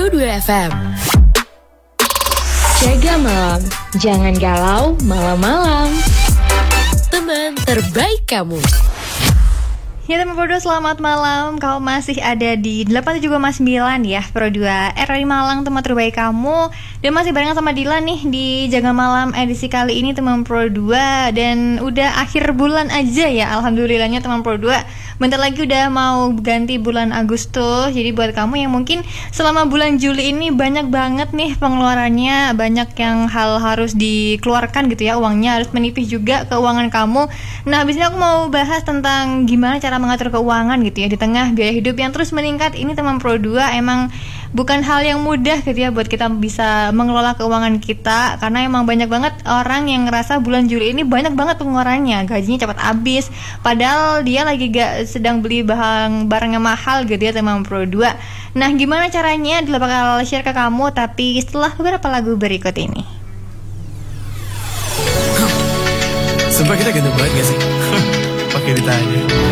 Pro 2 FM. Jaga malam, jangan galau malam-malam. Teman terbaik kamu. Ya teman Pro 2, selamat malam. Kau masih ada di 87,9 ya, Pro 2 RRI Malang, teman terbaik kamu. Dan masih barengan sama Dilan nih di Jaga Malam edisi kali ini teman Pro 2. Dan udah akhir bulan aja ya, alhamdulillahnya teman Pro 2. Bentar lagi udah mau ganti bulan Agustus. Jadi buat kamu yang mungkin selama bulan Juli ini banyak banget nih pengeluarannya, banyak yang hal harus dikeluarkan gitu ya, uangnya harus menipis juga keuangan kamu. Nah, habis ini aku mau bahas tentang gimana cara mengatur keuangan gitu ya di tengah biaya hidup yang terus meningkat ini teman Pro 2. Emang bukan hal yang mudah gitu ya buat kita bisa mengelola keuangan kita, karena emang banyak banget orang yang ngerasa bulan Juli ini banyak banget pengeluarannya, gajinya cepat habis padahal dia lagi gak sedang beli barang yang mahal gitu ya teman Pro 2. Nah, gimana caranya? Dia bakal share ke kamu tapi setelah beberapa lagu berikut ini. Sumpah kita ganteng banget gak sih? Pakai ditanya.